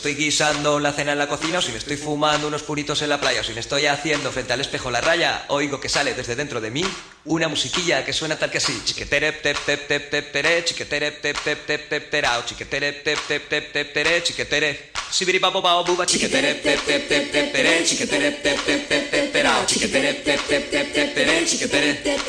estoy guisando la cena en la cocina, o si me estoy fumando unos puritos en la playa, o si me estoy haciendo frente al espejo la raya, oigo que sale desde dentro de mí una musiquilla que suena tal que así. Chiquetere tep tep tep tep tere, chiquetere tep tep tep tep terao, chiquetere tep tep tep tep tere, chiquetere. Sibiri papo pao buba, chiquetere tep tep tep tep tere, chiquetere tep tep tep tep terao, chiquetere tep tep tep tep tere, chiquetere.